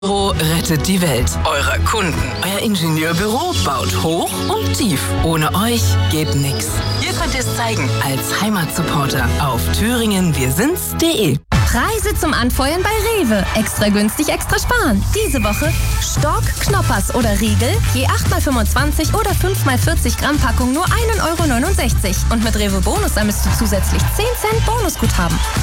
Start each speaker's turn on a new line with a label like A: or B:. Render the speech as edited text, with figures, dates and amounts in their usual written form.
A: rettet die Welt eurer Kunden. Euer Ingenieurbüro baut hoch und tief. Ohne euch geht nix. Ihr könnt es zeigen als Heimatsupporter auf thüringenwirsinds.de.
B: Preise zum Anfeuern bei Rewe. Extra günstig, extra sparen. Diese Woche Stork, Knoppers oder Riegel, je 8x25 oder 5x40 Gramm Packung nur 1,69 € Und mit Rewe Bonus sammelst du zusätzlich 10 Cent Bonusguthaben.